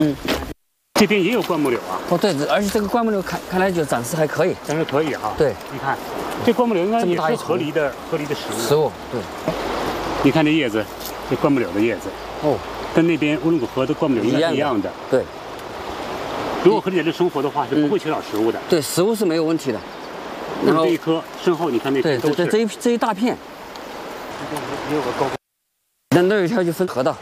这边也有灌木柳啊。 哦，对，而且这个灌木柳看来就暂时还可以。 暂时可以哈。 对， 你看，这灌木柳应该也是合理的食物。 对。 你看这叶子，这灌木柳的叶子。 哦。跟那边乌伦古河的灌木柳应该是一样的。 对。 如果河里在这生活的话，是不会缺少食物的。 对，食物是没有问题的。 然后这一棵身后，你看那对，这一大片。 也有个高。 那有一条就分河道。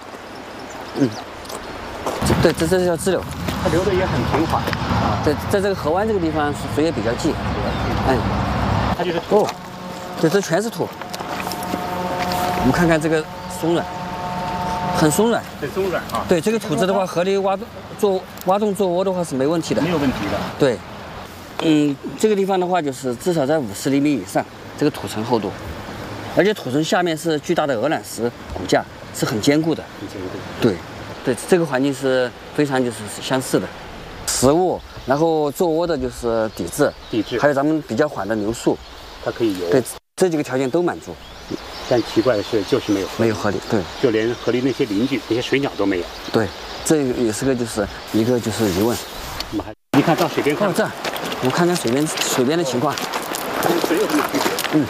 对，这叫支流。 它流的也很平缓。 对，在这个河湾这个地方，水也比较静。 它就是土。 对，这全是土。我们看看这个松软，很松软。 很松软啊。 对，这个土质的话，河里挖洞做窝的话是没问题的。 没有问题的。 对。这个地方的话，就是至少在50厘米以上，这个土层厚度，而且土层下面是巨大的鹅卵石骨架，是很坚固的。 很坚固。 对，这个环境是非常就是相似的。食物，然后做窝的就是底质，还有咱们比较缓的流速， 它可以游。 对，这几个条件都满足。 但奇怪的是，就是没有河里。对，就连河里那些邻居、那些水鸟都没有。 对，这也是一个疑问。 你看到水边看。 这儿，我们看看水边的情况。 水有什么区别？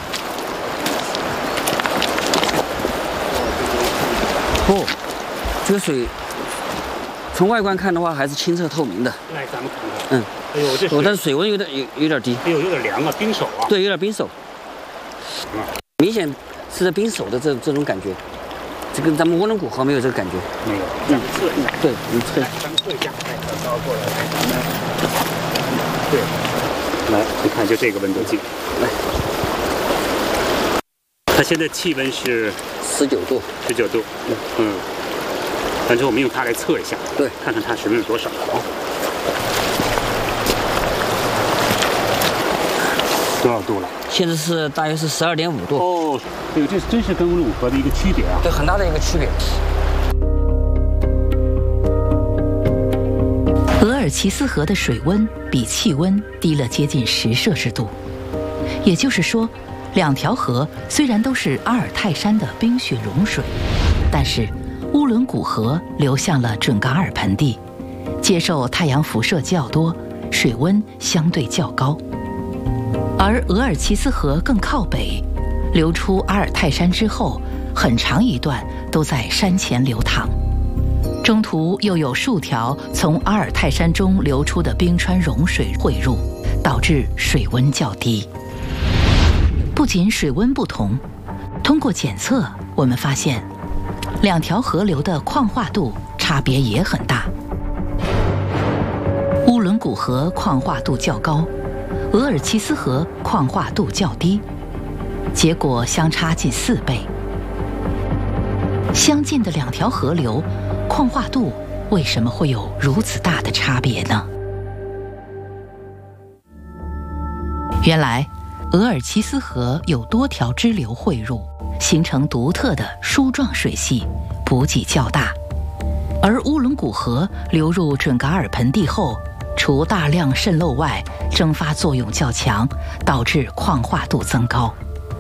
这个水从外观看的话还是清澈透明的。 来，咱们看看。哎呦， 但是水温有点低。 哎呦，有点凉啊，冰手啊。 对，有点冰手。明显是在冰手的这种感觉。这跟咱们乌伦古河没有这个感觉。 没有。咱们测一下。 对，我们测。 咱们测一下。高过来，对。来，你看，就这个温度计。来。它现在气温是 19度。 19度。反正我们用它来测一下， 对， 看看它水温有多少啊？多少度了？ 现在是大约是12.5度。 哦，这个这真是跟乌伦古河的一个区别啊。 对，很大的一个区别。 额尔齐斯河的水温比气温低了接近10摄氏度，也就是说，两条河虽然都是阿尔泰山的冰雪融水，但是乌伦古河流向了准噶尔盆地，接受太阳辐射较多，水温相对较高。而额尔齐斯河更靠北，流出阿尔泰山之后，很长一段都在山前流淌，中途又有数条从阿尔泰山中流出的冰川融水汇入，导致水温较低。不仅水温不同，通过检测，我们发现两条河流的矿化度差别也很大。乌伦古河矿化度较高，额尔齐斯河矿化度较低，结果相差近4倍。相近的两条河流，矿化度为什么会有如此大的差别呢？原来，额尔齐斯河有多条支流汇入，形成独特的梳状水系，补给较大。而乌伦古河流入准噶尔盆地后，除大量渗漏外，蒸发作用较强，导致矿化度增高。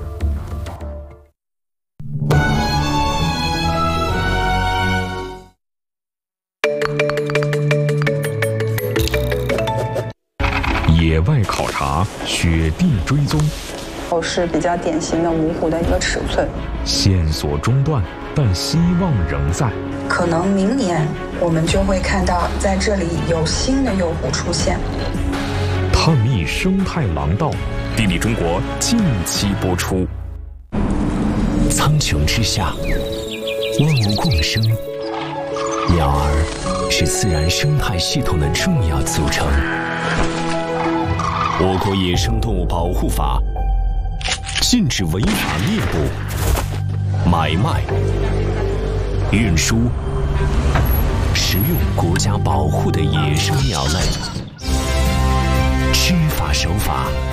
野外考察，雪地追踪， 是比较典型的芜湖的一个尺寸。 线索中断，但希望仍在。 可能明年我们就会看到在这里有新的幼湖出现。 探秘生态廊道，地理中国近期播出。 苍穹之下，万物共生，鸟儿是自然生态系统的重要组成。我国野生动物保护法禁止违法猎捕、买卖、运输、食用国家保护的野生鸟类。知法守法，